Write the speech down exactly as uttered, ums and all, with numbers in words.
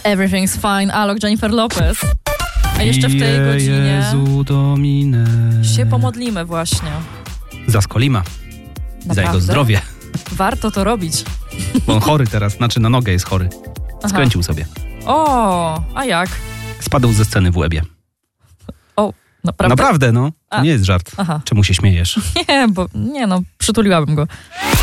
Everything's fine, Alok, Jennifer Lopez. A jeszcze w tej godzinie Jezu Domine. się pomodlimy właśnie. Za Skolima. Naprawdę? Za jego zdrowie. Warto to robić. Bo on chory teraz, znaczy na nogę jest chory. Skręcił Aha. sobie. O, a jak? Spadł ze sceny w łebie. O, naprawdę? Naprawdę, no. To nie jest żart. Aha. Czemu się śmiejesz? Nie, bo nie no, przytuliłabym go.